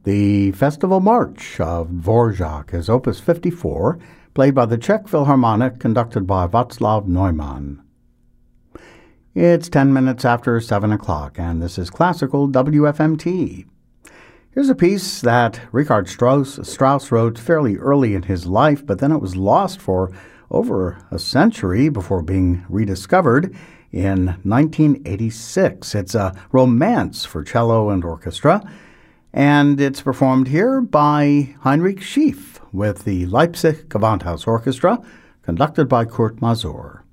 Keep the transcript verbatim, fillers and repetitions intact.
The Festival March of Dvorak is Opus fifty-four, played by the Czech Philharmonic, conducted by Václav Neumann. It's ten minutes after seven o'clock, and this is Classical W F M T. Here's a piece that Richard Strauss, Strauss wrote fairly early in his life, but then it was lost for over a century before being rediscovered in nineteen eighty-six. It's a romance for cello and orchestra, and it's performed here by Heinrich Schiff with the Leipzig Gewandhaus Orchestra, conducted by Kurt Masur.